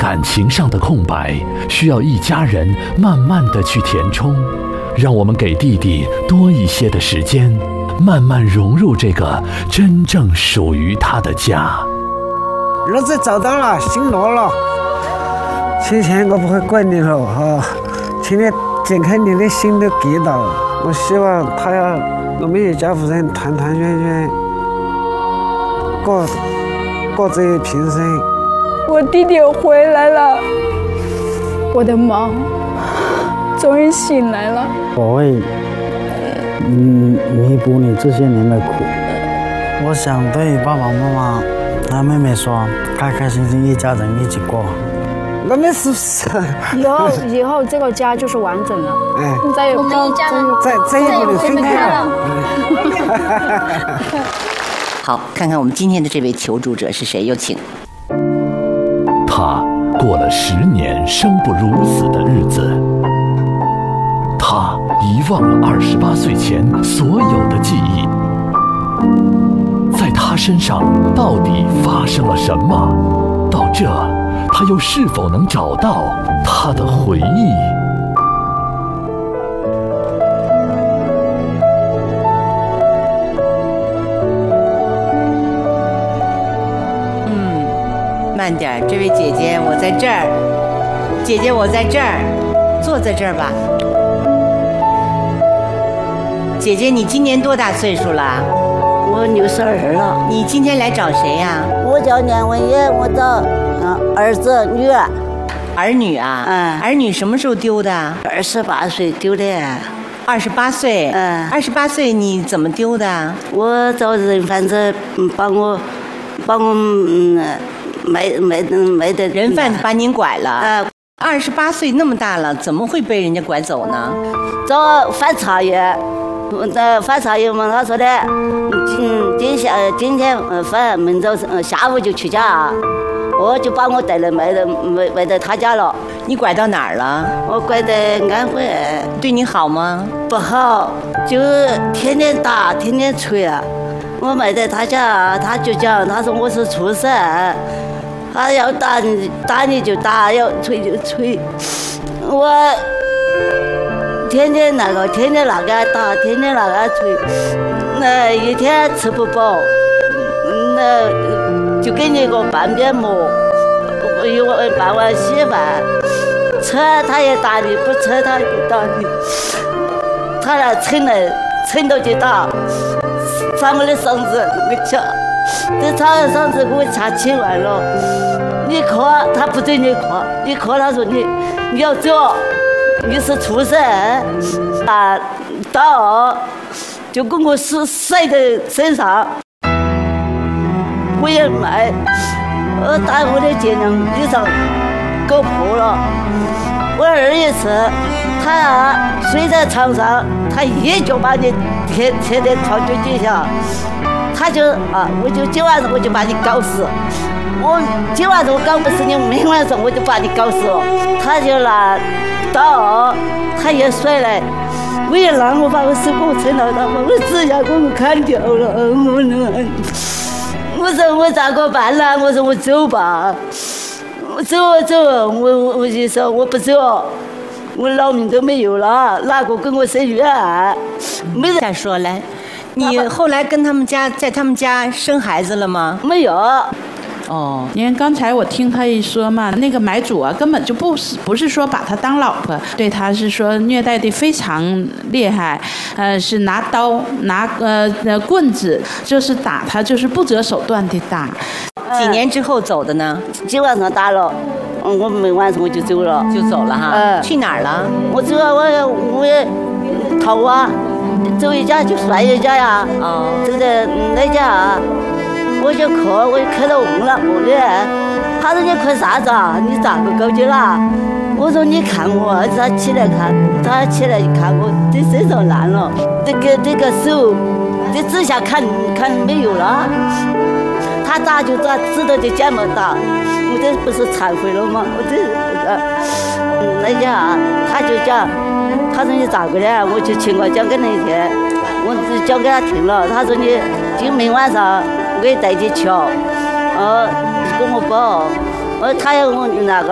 感情上的空白，需要一家人慢慢的去填充。让我们给弟弟多一些的时间，慢慢融入这个真正属于他的家。 儿子找到了，姓罗了。今天我不会怪你了哈，请你解开你的心的疙瘩。我希望我们一家人团团圆圆过这一平生。 我弟弟回来了，我的妈终于醒来了。 我会弥补你这些年的苦。我想对爸爸妈妈和妹妹说，开开心心一家人一起过。 我们是不是以后这个家就是完整了？ 哎， 我们一家再也不能分开了。 好，看看我们今天的这位求助者是谁，有请。 他过了10年生不如死的日子，他遗忘了28岁前所有的记忆。在他身上到底发生了什么？到这，他又是否能找到他的回忆？ 慢点，这位姐姐，我在这儿。姐姐，我在这儿，坐在这儿吧。姐姐，你今年多大岁数了？ 我62了。 你今天来找谁呀？ 我叫梁文业，我找儿子女儿。 儿女啊？儿女什么时候丢的 ？28岁丢的。 28岁？28岁你怎么丢的？ 我找人贩子帮我没得人贩子把您拐了。28岁那么大了，怎么会被人家拐走呢？ 找反茶叶，反茶叶嘛，他说的，今天明早下午就去家，我就把我带来卖到他家了。 你拐到哪儿了？ 我拐到安徽。 对你好吗？ 不好，就天天打，天天捶啊。我卖在他家，他就讲，他说我是畜生，他要打你就打，要捶就捶。我天天那个打，天天那个捶，那一天吃不饱，那就给你个半边馍，半碗稀饭，吃他也打你，不吃他也打你，他来撑到就打。把我的嗓子给掐，这他的嗓子给我掐7万了。你磕他不准你磕，你磕他说你要走，你是畜生。打就给我甩在身上，我也卖，打我的肩膀衣裳搞破了。我儿一次，他睡在床上，他一脚把你贴在床脚底下，他就我就今晚上我就把你搞死，我今晚上我搞不死你，明晚上我就把你搞死了。他就拿刀，他也甩来，我一拿我把我手给我撑到他，把我指甲给我砍掉了，我说我咋个办呢？我说我走吧。我走，我就说我不走，我老命都没有了，哪个跟我生育啊？没人。 再说来，你后来在他们家生孩子了吗？ 没有。 哦，因为刚才我听他一说嘛，那个买主啊根本就不是说把他当老婆，对他是说虐待的非常厉害，是拿刀拿棍子，就是打他，就是不择手段的打。 几年之后走的呢？ 今晚上打了，我明晚上我就走了， 就走了哈。去哪儿了？ 我走了，我也逃啊，走一家就算一家呀。走在那家。我就磕到问了我的，他说你磕啥子啊？你咋个搞的啦？我说你看我儿子，他起来一看我这身上烂了，这个手，这指甲看没有了。他打就打，指头就剪没打，我这不是忏悔了吗？我这那家他就讲，他说你咋个的？我就情况讲给那天，我就讲给他听了。他说你今明晚上。我给带去瞧，跟我报，他要我那个。